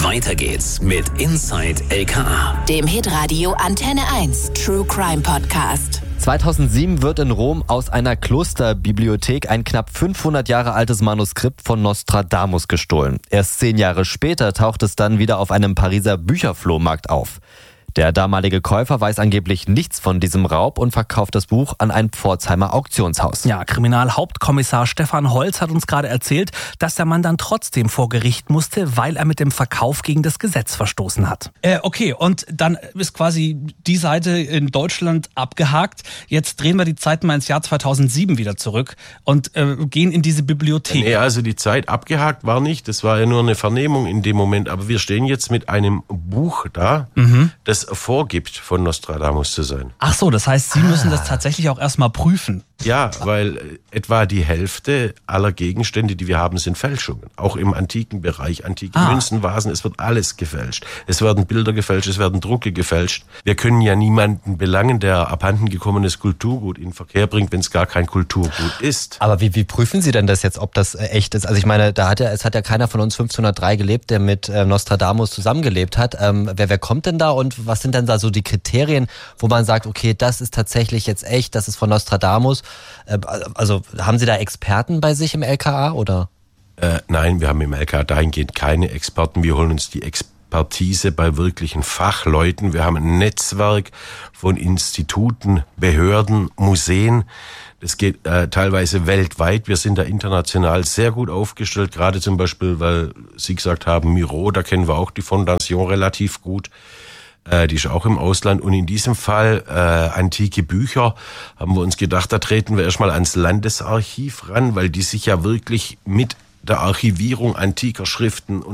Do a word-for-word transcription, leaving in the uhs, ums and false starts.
Weiter geht's mit Inside L K A, dem Hitradio Antenne eins True Crime Podcast. zweitausendsieben wird in Rom aus einer Klosterbibliothek ein knapp fünfhundert Jahre altes Manuskript von Nostradamus gestohlen. Erst zehn Jahre später taucht es dann wieder auf einem Pariser Bücherflohmarkt auf. Der damalige Käufer weiß angeblich nichts von diesem Raub und verkauft das Buch an ein Pforzheimer Auktionshaus. Ja, Kriminalhauptkommissar Stefan Holz hat uns gerade erzählt, dass der Mann dann trotzdem vor Gericht musste, weil er mit dem Verkauf gegen das Gesetz verstoßen hat. Äh, okay, und dann ist quasi die Seite in Deutschland abgehakt. Jetzt drehen wir die Zeit mal ins Jahr zweitausendsieben wieder zurück und äh, gehen in diese Bibliothek. Nee, also die Zeit abgehakt war nicht, das war ja nur eine Vernehmung in dem Moment, aber wir stehen jetzt mit einem Buch da, mhm. das vorgibt, von Nostradamus zu sein. Ach so, das heißt, Sie ah. müssen das tatsächlich auch erstmal prüfen. Ja, weil etwa die Hälfte aller Gegenstände, die wir haben, sind Fälschungen. Auch im antiken Bereich, antike ah. Münzen, Vasen, es wird alles gefälscht. Es werden Bilder gefälscht, es werden Drucke gefälscht. Wir können ja niemanden belangen, der abhanden gekommenes Kulturgut in Verkehr bringt, wenn es gar kein Kulturgut ist. Aber wie, wie prüfen Sie denn das jetzt, ob das echt ist? Also ich meine, da hat ja, es hat ja keiner von uns fünfzehnhundertdrei gelebt, der mit äh, Nostradamus zusammengelebt hat. Ähm, wer, wer kommt denn da und was sind denn da so die Kriterien, wo man sagt, okay, das ist tatsächlich jetzt echt, das ist von Nostradamus? Also haben Sie da Experten bei sich im L K A oder? Äh, nein, wir haben im L K A dahingehend keine Experten. Wir holen uns die Expertise bei wirklichen Fachleuten. Wir haben ein Netzwerk von Instituten, Behörden, Museen. Das geht äh, teilweise weltweit. Wir sind da international sehr gut aufgestellt. Gerade zum Beispiel, weil Sie gesagt haben, Miro, da kennen wir auch die Fondation relativ gut. Die ist auch im Ausland. Und in diesem Fall äh, antike Bücher, haben wir uns gedacht, da treten wir erstmal ans Landesarchiv ran, weil die sich ja wirklich mit der Archivierung antiker Schriften und